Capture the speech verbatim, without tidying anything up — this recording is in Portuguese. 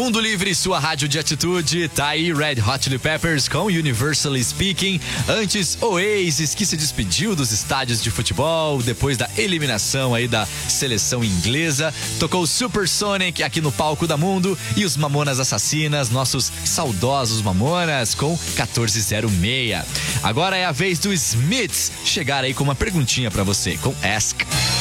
Mundo Livre, sua rádio de atitude. Tá aí Red Hot Chili Peppers com Universally Speaking. Antes, Oasis, que se despediu dos estádios de futebol depois da eliminação aí da seleção inglesa. Tocou Supersonic aqui no palco da Mundo. E os Mamonas Assassinas, nossos saudosos Mamonas, com quatorze zero seis. Agora é a vez do Smiths chegar aí com uma perguntinha pra você, com Ask.